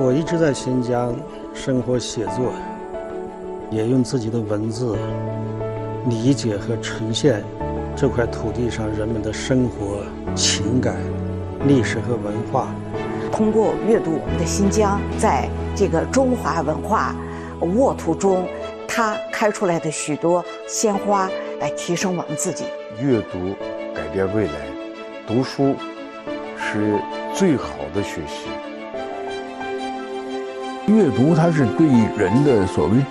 我一直在新疆生活写作，也用自己的文字理解和呈现这块土地上人们的生活、情感、历史和文化。 通过阅读我们的新疆，在这个中华文化沃土中，它开出来的许多鲜花，来提升我们自己。 阅读改变未来，读书是最好的学习。 阅读它是对人的所谓